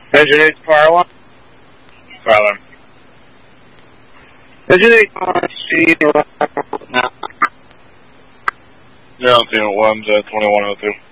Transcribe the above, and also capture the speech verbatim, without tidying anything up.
Engine eight fire alarm. Fire alarm. Engine eight on scene now. Yeah, I'm seeing one's uh, twenty-one oh two.